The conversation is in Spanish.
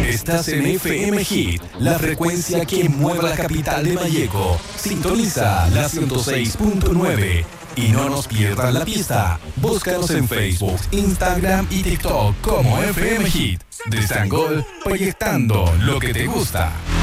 Estás en FM Hit, la frecuencia que mueve la capital de Malleco. Sintoniza la 106.9 y no nos pierdas la pista. Búscanos en Facebook, Instagram y TikTok como FM Hit. Desde Angol, proyectando lo que te gusta.